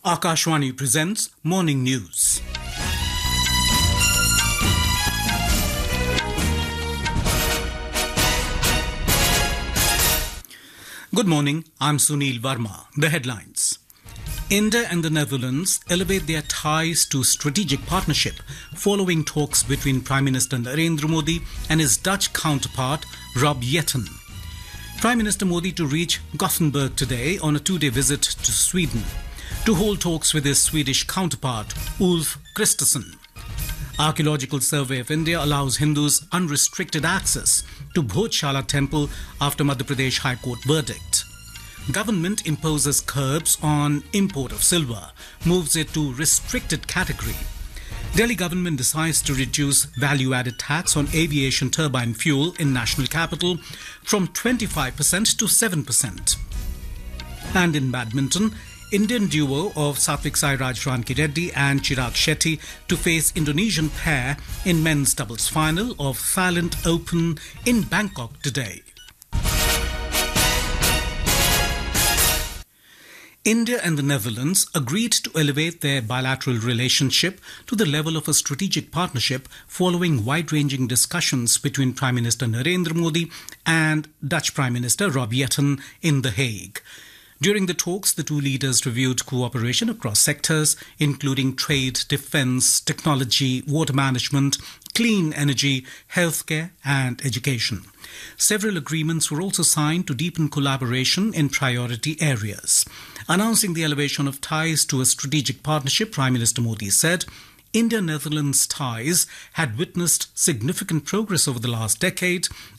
Akashwani presents Morning News. Good morning, I'm Sunil Verma. The headlines. India and the Netherlands elevate their ties to strategic partnership following talks between Prime Minister Narendra Modi and his Dutch counterpart Rob Jetten. Prime Minister Modi to reach Gothenburg today on a two-day visit to Sweden to hold talks with his Swedish counterpart Ulf Kristersson. Archaeological Survey of India allows Hindus unrestricted access to Bhojshala temple after Madhya Pradesh High Court verdict. Government imposes curbs on import of silver, moves it to restricted category. Delhi government decides to reduce value-added tax on aviation turbine fuel in national capital from 25% to 7%. And in badminton, Indian duo of Satvik Sairaj Rankireddy and Chirag Shetty to face Indonesian pair in men's doubles final of Thailand Open in Bangkok today. India and the Netherlands agreed to elevate their bilateral relationship to the level of a strategic partnership following wide-ranging discussions between Prime Minister Narendra Modi and Dutch Prime Minister Rob Jetten in The Hague. During the talks, the two leaders reviewed cooperation across sectors, including trade, defence, technology, water management, clean energy, healthcare and education. Several agreements were also signed to deepen collaboration in priority areas. Announcing the elevation of ties to a strategic partnership, Prime Minister Modi said, India-Netherlands ties had witnessed significant progress over the last decade